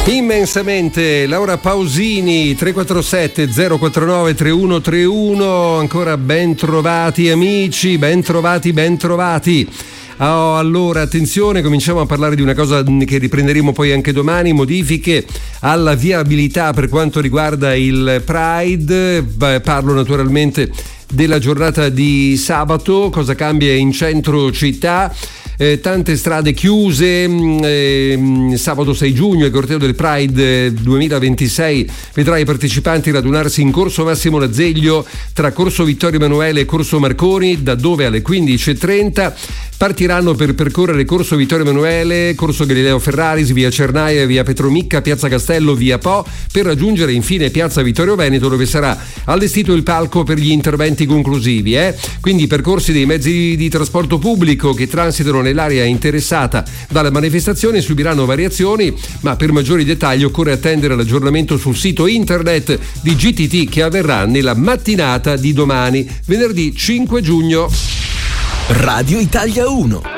Immensamente Laura Pausini, 347 049 3131. Ancora ben trovati amici, ben trovati. Oh, allora attenzione, cominciamo a parlare di una cosa che riprenderemo poi anche domani: modifiche alla viabilità per quanto riguarda il Pride. Parlo naturalmente della giornata di sabato. Cosa cambia in centro città? Tante strade chiuse. Sabato 6 giugno il corteo del Pride 2026 vedrà i partecipanti radunarsi in Corso Massimo Lazeglio tra Corso Vittorio Emanuele e Corso Marconi, da dove alle 15:30 partiranno per percorrere Corso Vittorio Emanuele, Corso Galileo Ferraris, via Cernaia, via Petromicca, piazza Castello, via Po, per raggiungere infine piazza Vittorio Veneto, dove sarà allestito il palco per gli interventi conclusivi. Quindi i percorsi dei mezzi di trasporto pubblico che transitano nell'area interessata dalla manifestazione subiranno variazioni, ma per maggiori dettagli occorre attendere l'aggiornamento sul sito internet di GTT, che avverrà nella mattinata di domani, venerdì 5 giugno. Radio Italia 1.